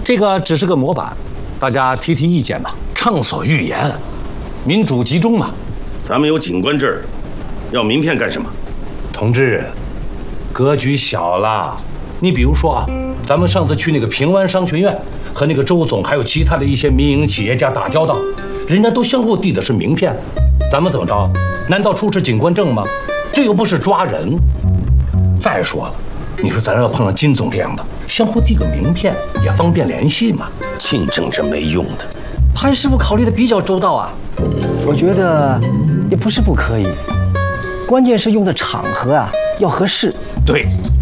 这个只是个模板，大家提提意见嘛，畅所欲言，民主集中嘛。 咱们有警官证，要名片干什么？ 同志，格局小了。你比如说啊，咱们上次去那个平湾商学院，和那个周总还有其他的一些民营企业家打交道，人家都相互递的是名片，咱们怎么着？难道出示警官证吗？这又不是抓人。再说了，你说咱要碰上金总这样的，相互递个名片也方便联系嘛。 净政治没用的。 潘师傅考虑的比较周到啊，我觉得也不是不可以，关键是用的场合啊要合适。 对，